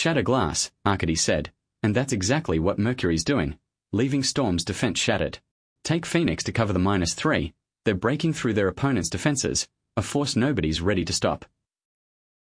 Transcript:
Shatter glass, Arcady said, and that's exactly what Mercury's doing, leaving Storm's defense shattered. Take Phoenix to cover the -3. They're breaking through their opponent's defenses, a force nobody's ready to stop.